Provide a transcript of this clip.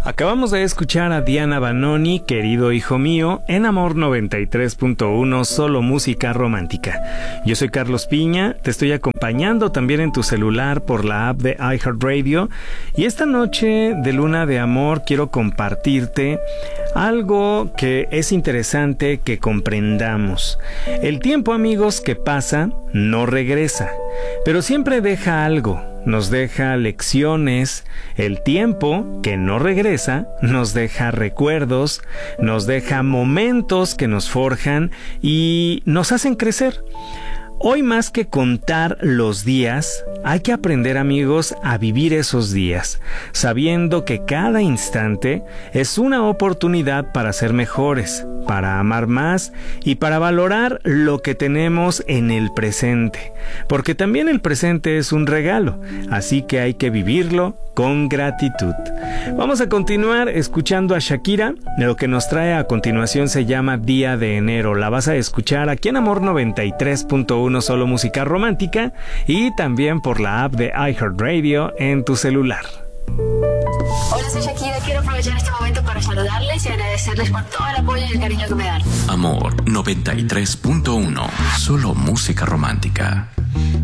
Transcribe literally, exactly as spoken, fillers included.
Acabamos de escuchar a Diana Vanoni, Querido Hijo Mío, en Amor noventa y tres punto uno, solo música romántica. Yo soy Carlos Piña, te estoy acompañando también en tu celular por la app de iHeartRadio, y esta noche de Luna de Amor quiero compartirte algo que es interesante que comprendamos. El tiempo, amigos, que pasa no regresa, pero siempre deja algo. Nos deja lecciones. El tiempo que no regresa nos deja recuerdos, nos deja momentos que nos forjan y nos hacen crecer. Hoy, más que contar los días, hay que aprender, amigos, a vivir esos días, sabiendo que cada instante es una oportunidad para ser mejores, para amar más y para valorar lo que tenemos en el presente, porque también el presente es un regalo, así que hay que vivirlo con gratitud. Vamos a continuar escuchando a Shakira. Lo que nos trae a continuación se llama Día de Enero. La vas a escuchar aquí en Amor noventa y tres punto uno, solo música romántica, y también por la app de iHeartRadio en tu celular. Hola, soy Shakira. Quiero aprovechar este momento para saludarles y agradecerles por todo el apoyo y el cariño que me dan. Amor noventa y tres punto uno, solo música romántica.